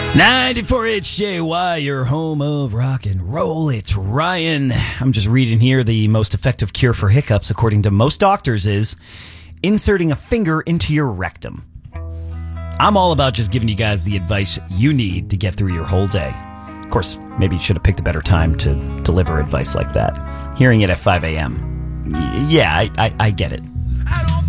94 HJY, your home of rock and roll. It's Ryan. I'm just reading here. The most effective cure for hiccups, according to most doctors, is inserting a finger into your rectum. I'm all about just giving you guys the advice you need to get through your whole day. Of course, maybe you should have picked a better time to deliver advice like that. Hearing it at 5 a.m. Yeah, I get it.